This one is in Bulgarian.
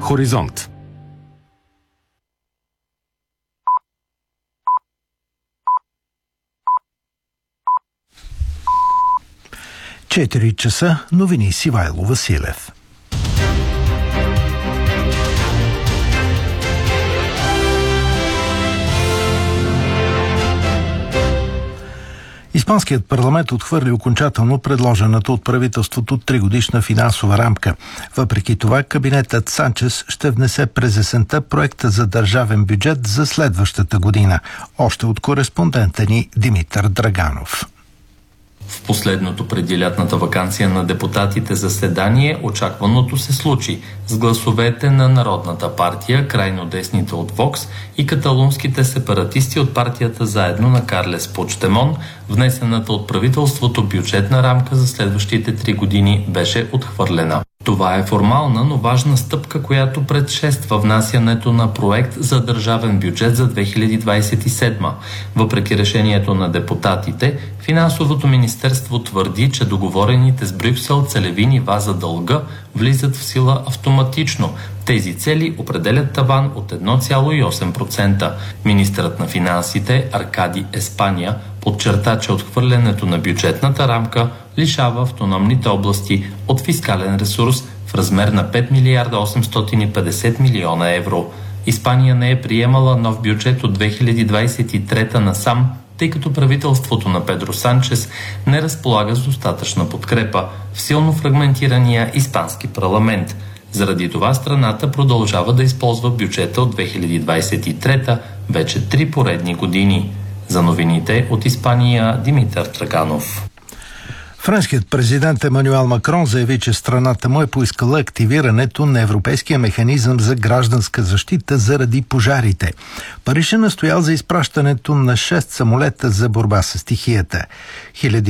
Хоризонт. Четири часа, новини с Ивайло Василев. Испанският парламент отхвърли окончателно предложената от правителството 3-годишна финансова рамка. Въпреки това, кабинетът Санчес ще внесе през есента проекта за държавен бюджет за следващата година. Още от кореспондента ни Димитър Драганов. В последното преди лятната ваканция на депутатите заседание очакваното се случи с гласовете на Народната партия, крайно десните от Вокс и каталунските сепаратисти от партията заедно на Карлес Пучдемон. Внесената от правителството бюджетна рамка за следващите 3 години беше отхвърлена. Това е формална, но важна стъпка, която предшества внасянето на проект за държавен бюджет за 2027. Въпреки решението на депутатите, Финансовото министерство твърди, че договорените с Брюксел целеви нива за дълга влизат в сила автоматично. Тези цели определят таван от 1,8%. Министърът на финансите Аркади Еспания подчерта, че отхвърлянето на бюджетната рамка лишава автономните области от фискален ресурс в размер на 5 милиарда 850 милиона евро. Испания не е приемала нов бюджет от 2023 насам, тъй като правителството на Педро Санчес не разполага с достатъчна подкрепа в силно фрагментирания испански парламент. Заради това страната продължава да използва бюджета от 2023 вече 3 поредни години. За новините от Испания Димитър Драганов. Френският президент Емануел Макрон заяви, че страната му е поискала активирането на Европейския механизъм за гражданска защита заради пожарите. Париж е настоял за изпращането на 6 самолета за борба с стихията.